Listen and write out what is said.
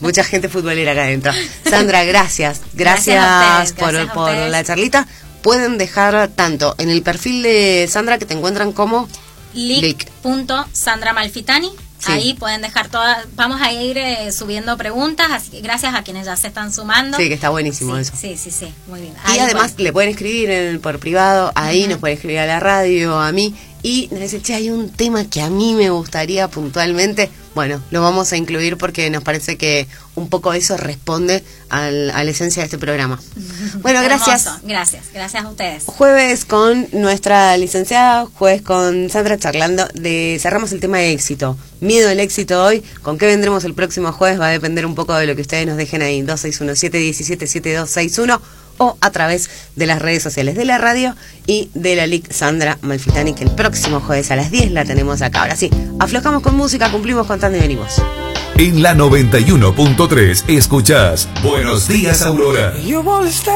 Mucha gente futbolera acá adentro. Sandra, gracias. Gracias a ustedes, por la charlita. Pueden dejar tanto en el perfil de Sandra, que te encuentran como lic.sandramalfitani. Sí. Ahí pueden dejar todas, vamos a ir subiendo preguntas, así que gracias a quienes ya se están sumando. Sí, que está buenísimo sí, eso. Sí, muy bien. Y ahí, además le pueden escribir por privado, ahí nos pueden escribir a la radio, a mí, y nos dicen, che, hay un tema que a mí me gustaría puntualmente. Bueno, lo vamos a incluir porque nos parece que un poco eso responde a la esencia de este programa. Bueno, gracias. Hermoso. Gracias a ustedes. Jueves con nuestra licenciada, jueves con Sandra charlando cerramos el tema de éxito. Miedo al éxito hoy. ¿Con qué vendremos el próximo jueves? Va a depender un poco de lo que ustedes nos dejen ahí. 2617177261 o a través de las redes sociales de la radio y de la LIC Sandra Malfitani, que el próximo jueves a las 10 la tenemos acá. Ahora sí, aflojamos con música, cumplimos contando y venimos. En la 91.3 escuchás Buenos Días, Aurora.